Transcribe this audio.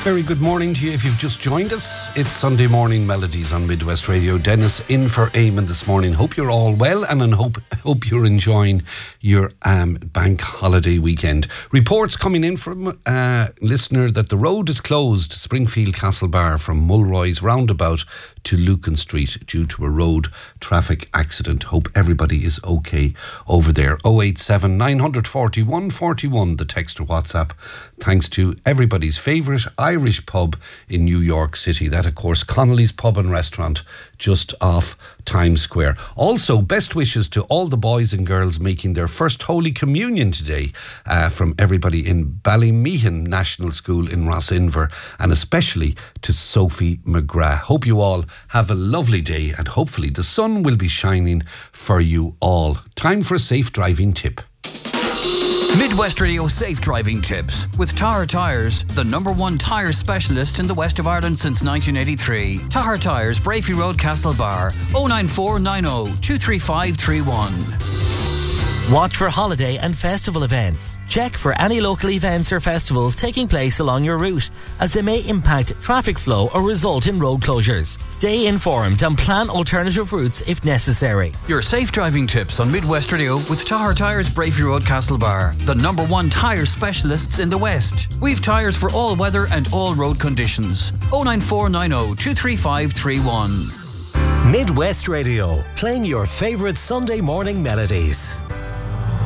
Very good morning to you if you've just joined us. It's Sunday Morning Melodies on Midwest Radio. Dennis in for Eamon this morning. Hope you're all well and hope you're enjoying your bank holiday weekend. Reports coming in from a listener that the road is closed, Springfield Castlebar, from Mulroy's roundabout to Lucan Street due to a road traffic accident. Hope everybody is okay over there. 087 941 41, the text or WhatsApp. Thanks to everybody's favourite Irish pub in New York City. That, of course, Connolly's Pub and Restaurant, just off Times Square. Also, best wishes to all the boys and girls making their first Holy Communion today from everybody in Ballymeehan National School in Rossinver, and especially to Sophie McGrath. Hope you all have a lovely day and hopefully the sun will be shining for you all. Time for a safe driving tip. Midwest Radio Safe Driving Tips with Tahar Tyres, the #1 tyre specialist in the west of Ireland since 1983. Tahar Tyres, Brafey Road, Castlebar, 09490 23531. Watch for holiday and festival events. Check for any local events or festivals taking place along your route, as they may impact traffic flow or result in road closures. Stay informed and plan alternative routes if necessary. Your safe driving tips on Midwest Radio with Tahar Tyres, Brafey Road, Castlebar, the #1 tyre specialists in the West. We've tyres for all weather and all road conditions. 09490 23531. Midwest Radio, playing your favourite Sunday morning melodies.